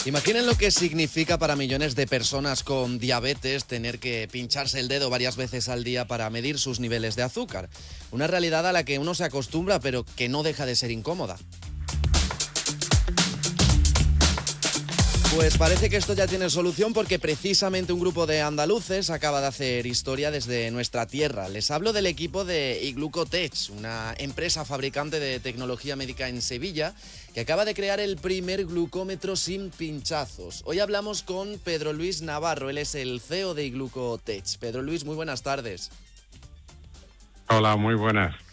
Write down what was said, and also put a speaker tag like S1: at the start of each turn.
S1: Imaginen lo que significa para millones de personas con diabetes tener que pincharse el dedo varias veces al día para medir sus niveles de azúcar. Una realidad a la que uno se acostumbra, pero que no deja de ser incómoda. Pues parece que esto ya tiene solución porque precisamente un grupo de andaluces acaba de hacer historia desde nuestra tierra. Les hablo del equipo de iGlucotech, una empresa fabricante de tecnología médica en Sevilla que acaba de crear el primer glucómetro sin pinchazos. Hoy hablamos con Pedro Luis Navarro, él es el CEO de iGlucotech. Pedro Luis, muy buenas tardes.
S2: Hola, muy buenas.